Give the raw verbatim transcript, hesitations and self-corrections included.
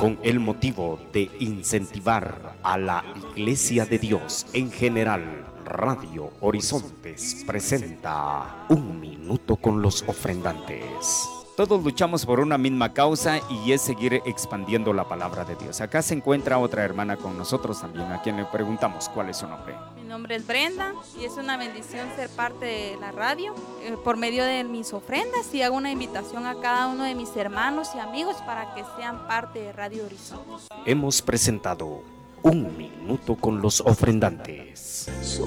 con el motivo de incentivar a la Iglesia de Dios en general, Radio Horizontes presenta Un Minuto con los Ofrendantes. Todos luchamos por una misma causa y es seguir expandiendo la palabra de Dios. Acá se encuentra otra hermana con nosotros también, a quien le preguntamos cuál es su nombre. Mi nombre es Brenda y es una bendición ser parte de la radio eh, por medio de mis ofrendas, y hago una invitación a cada uno de mis hermanos y amigos para que sean parte de Radio Horizonte. Hemos presentado Un Minuto con los Ofrendantes.